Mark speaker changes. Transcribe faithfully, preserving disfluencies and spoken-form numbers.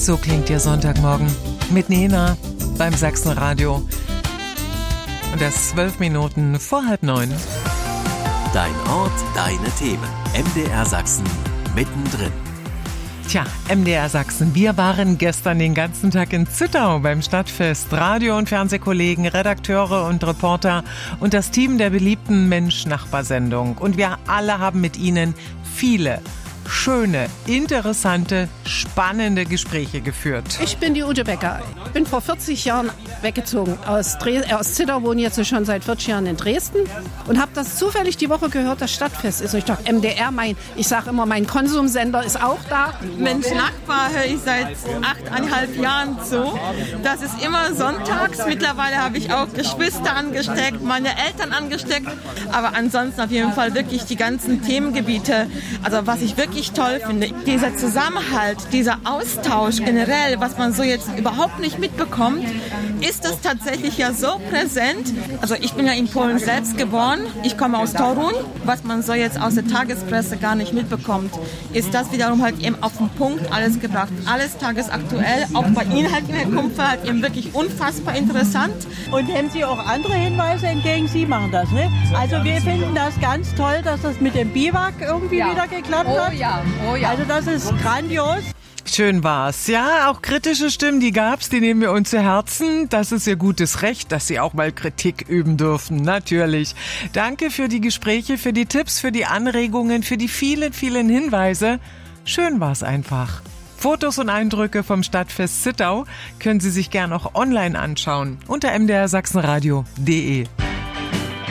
Speaker 1: So klingt Ihr Sonntagmorgen mit Nena beim Sachsenradio. Und das zwölf Minuten vor halb neun.
Speaker 2: Dein Ort, deine Themen. M D R Sachsen mittendrin.
Speaker 1: Tja, M D R Sachsen, wir waren gestern den ganzen Tag in Zittau beim Stadtfest. Radio- und Fernsehkollegen, Redakteure und Reporter und das Team der beliebten Mensch-Nachbar-Sendung. Und wir alle haben mit Ihnen viele schöne, interessante, spannende Gespräche geführt.
Speaker 3: Ich bin die Ute Becker. Ich bin vor vierzig Jahren weggezogen aus, Dres- äh, aus Zittau, wohne jetzt schon seit vierzig Jahren in Dresden und habe das zufällig die Woche gehört, das Stadtfest ist. Und ich dachte, M D R, mein, ich sage immer, mein Konsumsender ist auch da.
Speaker 4: Mensch Nachbar höre ich seit achteinhalb Jahren zu. Das ist immer sonntags. Mittlerweile habe ich auch Geschwister angesteckt, meine Eltern angesteckt. Aber ansonsten auf jeden Fall wirklich die ganzen Themengebiete. Also was ich wirklich toll finde, dieser Zusammenhalt, dieser Austausch generell, was man so jetzt überhaupt nicht mitbekommt, ist das tatsächlich ja so präsent. Also ich bin ja in Polen selbst geboren, ich komme aus Toruń, was man so jetzt aus der Tagespresse gar nicht mitbekommt, ist das wiederum halt eben auf den Punkt alles gebracht. Alles tagesaktuell, auch bei Ihnen halt in der Kumpfe halt eben wirklich unfassbar interessant.
Speaker 5: Und haben Sie auch andere Hinweise entgegen? Sie machen das, ne? Also wir finden das ganz toll, dass das mit dem Biwak irgendwie
Speaker 6: ja.
Speaker 5: wieder geklappt
Speaker 6: oh,
Speaker 5: hat.
Speaker 6: Ja. Oh ja,
Speaker 5: Also das ist grandios.
Speaker 1: Schön war's. Ja, auch kritische Stimmen, die gab's, die nehmen wir uns zu Herzen. Das ist Ihr gutes Recht, dass Sie auch mal Kritik üben dürfen. Natürlich. Danke für die Gespräche, für die Tipps, für die Anregungen, für die vielen, vielen Hinweise. Schön war's einfach. Fotos und Eindrücke vom Stadtfest Zittau können Sie sich gern auch online anschauen unter m d r sachsenradio punkt d e.